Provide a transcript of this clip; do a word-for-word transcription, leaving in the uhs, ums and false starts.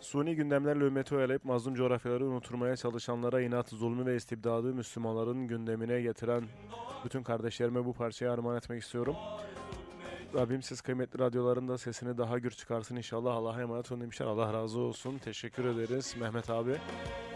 Suni gündemlerle ümmeti oyalayıp mazlum coğrafyaları unutturmaya çalışanlara inat, zulmü ve istibdadı Müslümanların gündemine getiren bütün kardeşlerime bu parçayı armağan etmek istiyorum. Rabbim siz kıymetli radyoların da sesini daha gür çıkarsın inşallah. Allah'a emanet olun demişler. Allah razı olsun. Teşekkür ederiz Mehmet abi.